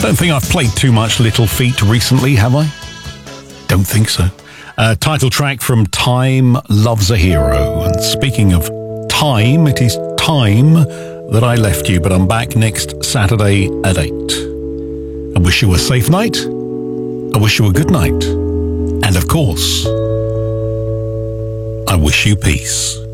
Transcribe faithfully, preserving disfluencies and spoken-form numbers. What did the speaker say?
Don't think I've played too much Little Feat recently, have I? Don't think so. Uh, title track from Time Loves a Hero. And speaking of time, it is time that I left you, but I'm back next Saturday at eight. I wish you a safe night. I wish you a good night. And of course, I wish you peace.